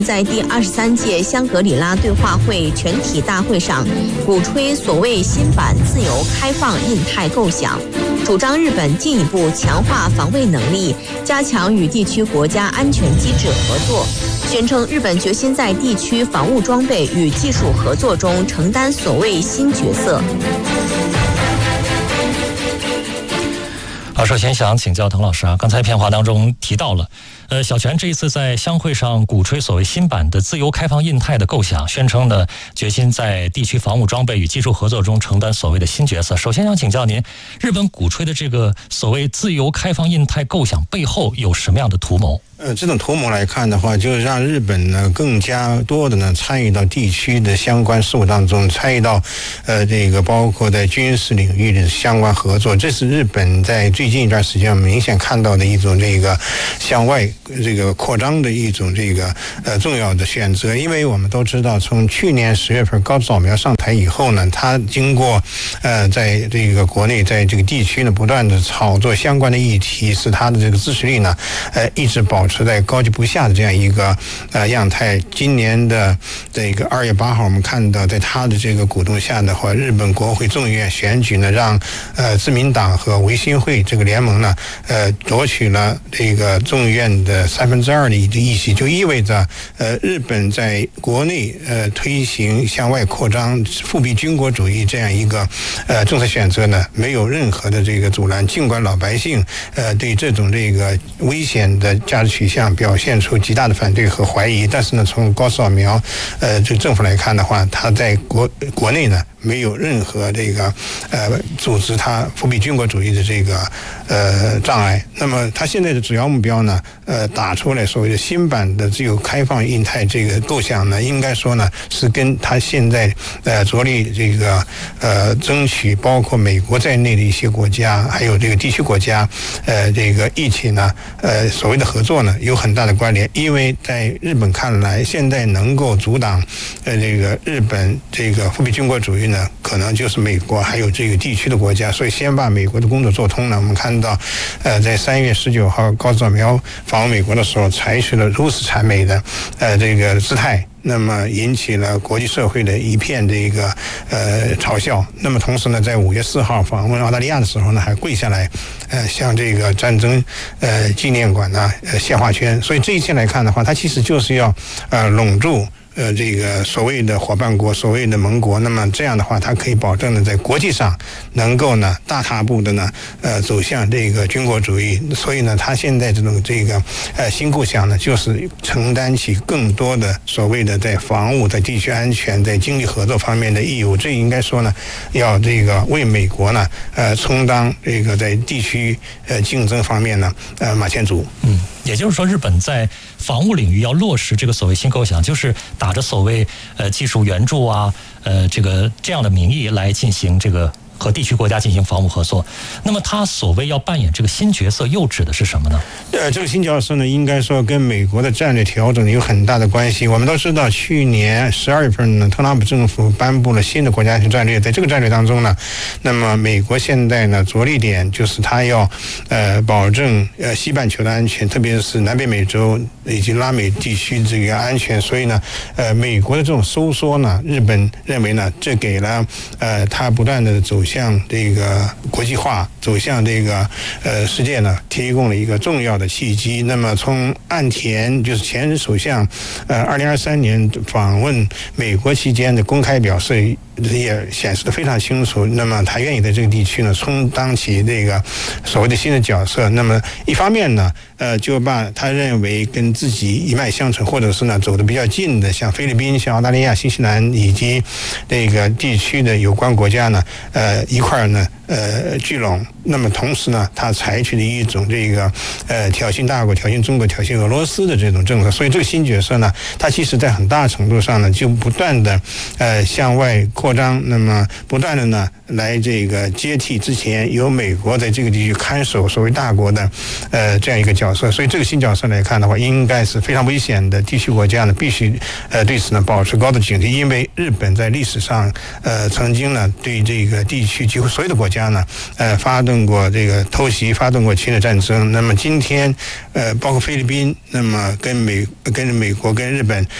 在第23届香格里拉对话会全体大会上，鼓吹所谓新版自由开放印太构想，主张日本进一步强化防卫能力，加强与地区国家安全机制合作，宣称日本决心在地区防务装备与技术合作中承担所谓新角色。 好，首先想请教滕老师啊，刚才片花当中提到了，小泉这一次在香会上鼓吹所谓新版的自由开放印太的构想，宣称呢决心在地区防务装备与技术合作中承担所谓的新角色。首先想请教您，日本鼓吹的这个所谓自由开放印太构想背后有什么样的图谋？ 这种图谋来看的话，就是让日本呢更加多的呢参与到地区的相关事务当中，参与到这个包括在军事领域的相关合作。这是日本在最近一段时间明显看到的一种这个向外这个扩张的一种这个重要的选择。因为我们都知道，从去年10月份高市早苗上台以后呢，他经过在这个国内在这个地区呢不断的炒作相关的议题，使他的这个支持率呢一直保持在高居不下的这样一个样态。今年的这个2月8号，我们看到在他的这个鼓动下的话，日本国会众议院选举呢，让自民党和维新会这个联盟呢夺取了这个众议院的2/3的议席，就意味着日本在国内推行向外扩张、复辟军国主义这样一个政策选择呢，没有任何的这个阻拦。尽管老百姓对这种这个危险的价值取向表现出极大的反对和怀疑，但是呢，从高市早苗这个政府来看的话，他在国内呢没有任何这个组织他复辟军国主义的这个障碍。那么他现在的主要目标呢打出来所谓的新版的自由开放印太这个构想呢，应该说呢是跟他现在着力这个争取包括美国在内的一些国家还有这个地区国家这个一起呢所谓的合作呢有很大的关联。因为在日本看来，现在能够阻挡这个日本这个复辟军国主义呢，可能就是美国还有这个地区的国家。所以先把美国的工作做通呢，我们看到在3月19号高市早苗访问美国的时候，采取了如此谄媚的这个姿态，那么引起了国际社会的一片这个嘲笑。那么同时呢，在5月4号访问澳大利亚的时候呢，还跪下来向这个战争纪念馆呢献花圈。所以这一切来看的话，它其实就是要笼住这个所谓的伙伴国、所谓的盟国。那么这样的话，它可以保证呢在国际上能够呢大踏步的呢走向这个军国主义。所以呢，他现在这种这个新构想呢，就是承担起更多的所谓的在防务、在地区安全、在经济合作方面的义务。这应该说呢，要这个为美国呢充当这个在地区竞争方面呢马前卒。 也就是说，日本在防务领域要落实这个所谓新构想，就是打着所谓技术援助啊，这样的名义来进行这个和地区国家进行防务合作。那么他所谓要扮演这个新角色，又指的是什么呢？ 这个新角色呢，应该说跟美国的战略调整有很大的关系。我们都知道，去年12月份呢，特朗普政府颁布了新的国家安全战略。在这个战略当中呢，那么美国现在呢着力点就是他要保证西半球的安全，特别是南北美洲以及拉美地区这个安全。所以呢，美国的这种收缩呢，日本认为呢，这给了他不断的走向这个国际化、走向这个世界呢，提供了一个重要的契机。那么从岸田就是前任首相2023年访问美国期间的公开表示，也显示得非常清楚。那么他愿意在这个地区呢充当起这个所谓的新的角色。那么一方面呢就把他认为跟自己一脉相承，或者是呢走得比较近的，像菲律宾、像澳大利亚、新西兰以及这个地区的有关国家呢一块呢聚拢。那么同时呢，他采取的一种这个挑衅大国、挑衅中国、挑衅俄罗斯的这种政策。所以这个新角色呢，他其实在很大程度上呢就不断的向外扩张，那么不断的呢来这个接替之前由美国在这个地区看守所谓大国的这样一个角色。所以这个新角色来看的话，应该是非常危险的。地区国家呢必须对此呢保持高度警惕，因为日本在历史上曾经呢对这个地区几乎所有的国家家呢，发动过这个偷袭、发动过侵略战争。那么今天，包括菲律宾，那么跟美国、跟日本